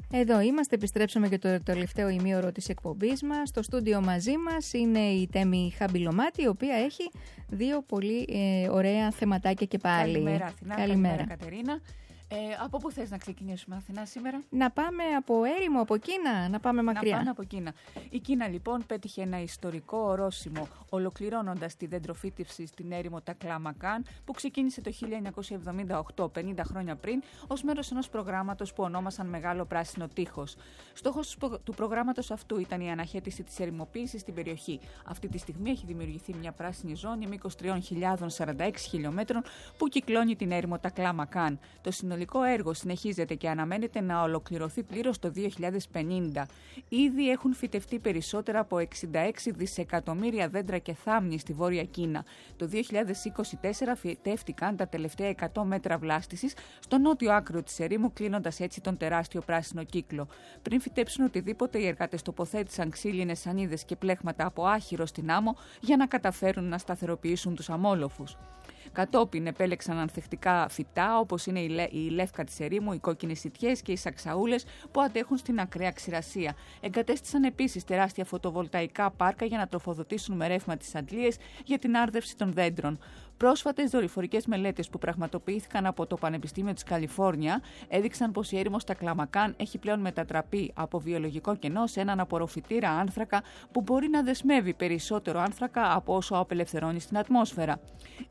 Εδώ είμαστε, επιστρέψαμε και το τελευταίο ημίωρο της εκπομπής μας. Στο στούντιο μαζί μας είναι η Τέμη Χαμπυλωμάτη, η οποία έχει δύο πολύ ωραία θεματάκια και πάλι. Καλημέρα Αθηνά, καλημέρα Κατερίνα. Από πού θες να ξεκινήσουμε, Αθηνά, σήμερα? Να πάμε από έρημο, από Κίνα, να πάμε μακριά. Να πάμε από Κίνα. Η Κίνα λοιπόν πέτυχε ένα ιστορικό ορόσημο, ολοκληρώνοντας τη δεντροφύτευση στην έρημο Τακλάμακαν, που ξεκίνησε το 1978, 50 χρόνια πριν, ως μέρος ενός προγράμματος που ονόμασαν Μεγάλο Πράσινο Τείχος. Στόχος του προγράμματος αυτού ήταν η αναχέτηση της ερημοποίησης στην περιοχή. Αυτή τη στιγμή έχει δημιουργηθεί μια πράσινη ζώνη μήκος 3.046 χιλιόμετρων που κυκλώνει την έρημο Τακλάμακαν. Το συνολικό έργο συνεχίζεται και αναμένεται να ολοκληρωθεί πλήρως το 2050. Ήδη έχουν φυτευτεί περισσότερα από 66 δισεκατομμύρια δέντρα και θάμνη στη Βόρεια Κίνα. Το 2024 φυτεύτηκαν τα τελευταία 100 μέτρα βλάστησης στο νότιο άκρο της ερήμου, κλείνοντας έτσι τον τεράστιο πράσινο κύκλο. Πριν φυτέψουν οτιδήποτε, οι εργάτες τοποθέτησαν ξύλινες σανίδες και πλέχματα από άχυρο στην άμμο για να καταφέρουν να σταθεροποιήσουν τους αμόλοφους. Κατόπιν επέλεξαν ανθεκτικά φυτά, όπως είναι η λεύκα της ερήμου, οι κόκκινες σιτιές και οι σαξαούλες που αντέχουν στην ακραία ξηρασία. Εγκατέστησαν επίσης τεράστια φωτοβολταϊκά πάρκα για να τροφοδοτήσουν με ρεύμα τις αντλίες για την άρδευση των δέντρων. Πρόσφατες δορυφορικές μελέτες που πραγματοποιήθηκαν από το Πανεπιστήμιο της Καλιφόρνια έδειξαν πως η έρημος Τακλάμακαν έχει πλέον μετατραπεί από βιολογικό κενό σε έναν απορροφητήρα άνθρακα που μπορεί να δεσμεύει περισσότερο άνθρακα από όσο απελευθερώνει στην ατμόσφαιρα.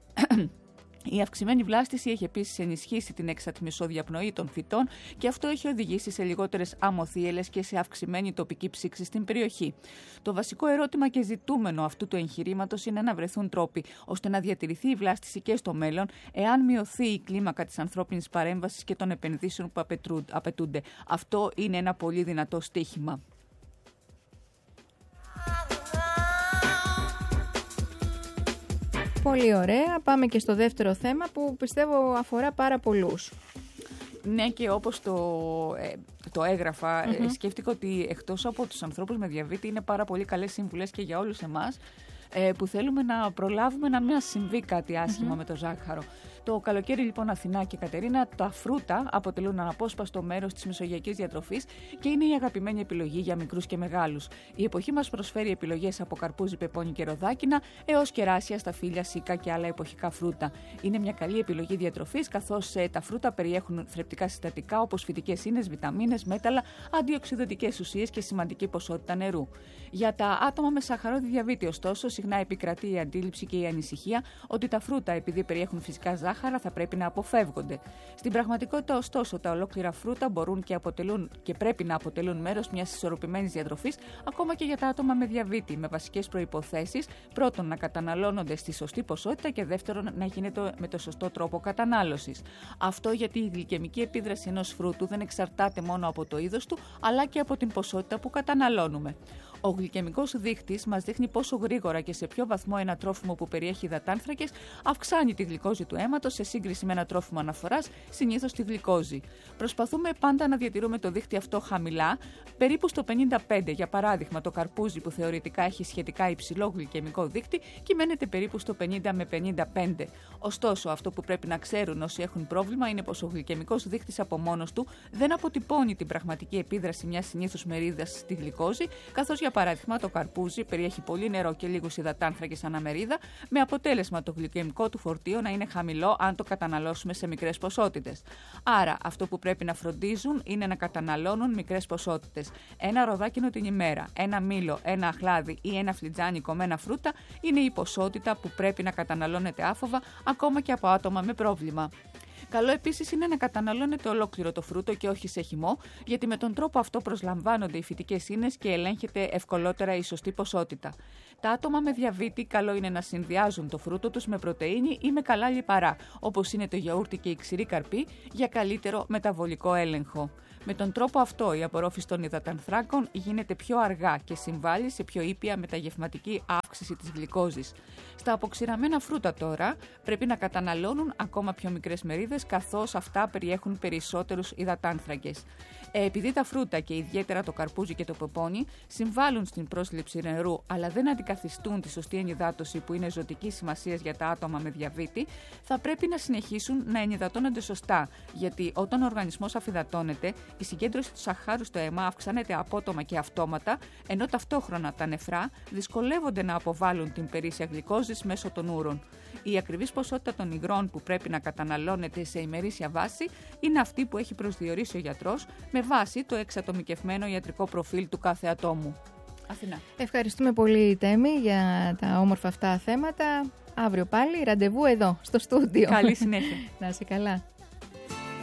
Η αυξημένη βλάστηση έχει επίσης ενισχύσει την εξατμισοδιαπνοή των φυτών και αυτό έχει οδηγήσει σε λιγότερες αμμοθίελες και σε αυξημένη τοπική ψήξη στην περιοχή. Το βασικό ερώτημα και ζητούμενο αυτού του εγχειρήματος είναι να βρεθούν τρόποι ώστε να διατηρηθεί η βλάστηση και στο μέλλον, εάν μειωθεί η κλίμακα της ανθρώπινης παρέμβασης και των επενδύσεων που απαιτούνται. Αυτό είναι ένα πολύ δυνατό στίχημα. Πολύ ωραία. Πάμε και στο δεύτερο θέμα που πιστεύω αφορά πάρα πολλούς. Ναι, και όπως το έγραφα, σκέφτηκα ότι εκτός από τους ανθρώπους με διαβήτη είναι πάρα πολύ καλές συμβουλές και για όλους εμάς που θέλουμε να προλάβουμε να μην συμβεί κάτι άσχημα με το ζάχαρο. Το καλοκαίρι λοιπόν, Αθηνά και Κατερίνα, τα φρούτα αποτελούν αναπόσπαστο μέρος της μεσογειακής διατροφής και είναι η αγαπημένη επιλογή για μικρούς και μεγάλους. Η εποχή μας προσφέρει επιλογές από καρπούζι, πεπόνι και ροδάκινα έως κεράσια, σταφύλια, σίκα και άλλα εποχικά φρούτα. Είναι μια καλή επιλογή διατροφής, καθώς τα φρούτα περιέχουν θρεπτικά συστατικά όπως φυτικές ίνες, βιταμίνες, μέταλλα, αντιοξυδοτικές ουσίες και σημαντική ποσότητα νερού. Για τα άτομα με σαχαρώδη διαβήτη, ωστόσο, συχνά επικρατεί η αντίληψη και η ανησυχία ότι τα φρούτα, επειδή περιέχουν φυσικά ζάχαρα, θα πρέπει να αποφεύγονται. Στην πραγματικότητα, ωστόσο, τα ολόκληρα φρούτα μπορούν και πρέπει να αποτελούν μέρος μιας ισορροπημένης διατροφής, ακόμα και για τα άτομα με διαβήτη, με βασικές προϋποθέσεις: πρώτον, να καταναλώνονται στη σωστή ποσότητα και δεύτερον, να γίνεται με το σωστό τρόπο κατανάλωσης. Αυτό γιατί η γλυκαιμική επίδραση ενός φρούτου δεν εξαρτάται μόνο από το είδος του, αλλά και από την ποσότητα που καταναλώνουμε. Ο γλυκαιμικός δείκτης μας δείχνει πόσο γρήγορα και σε ποιο βαθμό ένα τρόφιμο που περιέχει υδατάνθρακες αυξάνει τη γλυκόζη του αίματος σε σύγκριση με ένα τρόφιμο αναφοράς, συνήθως τη γλυκόζη. Προσπαθούμε πάντα να διατηρούμε το δείκτη αυτό χαμηλά, περίπου στο 55. Για παράδειγμα, το καρπούζι, που θεωρητικά έχει σχετικά υψηλό γλυκαιμικό δείκτη, κυμαίνεται περίπου στο 50 με 55. Ωστόσο, αυτό που πρέπει να ξέρουν όσοι έχουν πρόβλημα είναι πως ο γλυκαιμικός δείκτης από μόνος του δεν αποτυπώνει την πραγματική επίδραση μιας συνήθους μερίδας στη γλυκόζη, καθώς για παράδειγμα το καρπούζι περιέχει πολύ νερό και λίγους υδατάνθρακες ανά μερίδα, με αποτέλεσμα το γλυκαιμικό του φορτίο να είναι χαμηλό αν το καταναλώσουμε σε μικρές ποσότητες. Άρα, αυτό που πρέπει να φροντίζουν είναι να καταναλώνουν μικρές ποσότητες. Ένα ροδάκινο την ημέρα, ένα μήλο, ένα αχλάδι ή ένα φλιτζάνι κομμένα φρούτα είναι η ποσότητα που πρέπει να καταναλώνεται άφοβα, ακόμα και από άτομα με πρόβλημα. Καλό επίσης είναι να καταναλώνεται ολόκληρο το φρούτο και όχι σε χυμό, γιατί με τον τρόπο αυτό προσλαμβάνονται οι φυτικές ίνες και ελέγχεται ευκολότερα η σωστή ποσότητα. Τα άτομα με διαβήτη καλό είναι να συνδυάζουν το φρούτο τους με πρωτεΐνη ή με καλά λιπαρά, όπως είναι το γιαούρτι και η ξηρή καρπή, για καλύτερο μεταβολικό έλεγχο. Με τον τρόπο αυτό η απορρόφηση των υδατανθράκων γίνεται πιο αργά και συμβάλλει σε πιο ήπια μεταγευματική αύξηση της γλυκόζης. Στα αποξηραμένα φρούτα τώρα πρέπει να καταναλώνουν ακόμα πιο μικρές μερίδες, καθώς αυτά περιέχουν περισσότερους υδατάνθρακες. Επειδή τα φρούτα και ιδιαίτερα το καρπούζι και το πεπόνι συμβάλλουν στην πρόσληψη νερού αλλά δεν καθιστούν τη σωστή ενυδάτωση που είναι ζωτική σημασία για τα άτομα με διαβήτη, θα πρέπει να συνεχίσουν να ενυδατώνονται σωστά. Γιατί όταν ο οργανισμός αφυδατώνεται, η συγκέντρωση του σαχάρου στο αίμα αυξάνεται απότομα και αυτόματα, ενώ ταυτόχρονα τα νεφρά δυσκολεύονται να αποβάλουν την περίσσια γλυκόζης μέσω των ούρων. Η ακριβής ποσότητα των υγρών που πρέπει να καταναλώνεται σε ημερήσια βάση είναι αυτή που έχει προσδιορίσει ο γιατρός με βάση το εξατομικευμένο ιατρικό προφίλ του κάθε ατόμου. Αθηνά. Ευχαριστούμε πολύ, Τέμη, για τα όμορφα αυτά θέματα. Αύριο πάλι ραντεβού εδώ, στο στούντιο. Καλή συνέχεια. Να είσαι καλά.